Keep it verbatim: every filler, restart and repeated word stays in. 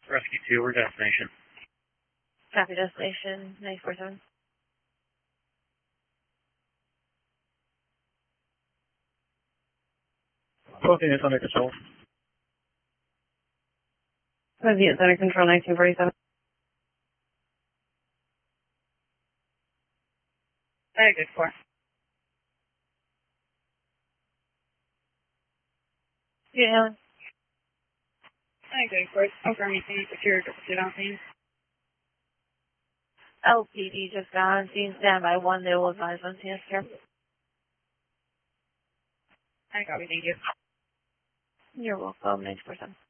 Rescue two, we're destination. Copy destination, nine four seven. Both units under control. Both units under control, nineteen forty-seven. Very good, four. Yeah, Helen. Very good, four. Confirm you can secure sit on scene. L P D just got on scene, standby one, they will advise on C S care. I copy, thank you. You're welcome, nine four seven.